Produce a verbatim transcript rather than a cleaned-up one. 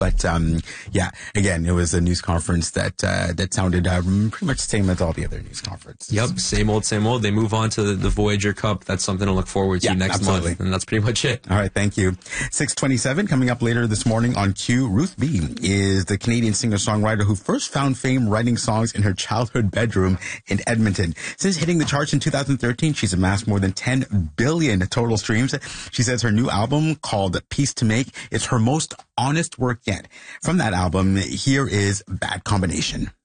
But um, yeah, again, it was a news conference that uh, that sounded um, pretty much the same as all the other news conferences. Yep, same old, same old. They move on to the, the Voyager Cup. That's something to look forward to Yeah, next absolutely. month, and that's pretty much it. All right, thank you. six twenty-seven, coming up later this morning on Q, Ruth B. is the Canadian singer-songwriter who first found fame writing songs in her childhood bedroom in Edmonton. Since hitting the charts in two thousand thirteen, she's amassed more than ten billion total streams. She says her new album, called Peace to Make, is her most honest work yet. From that album, here is Bad Combination.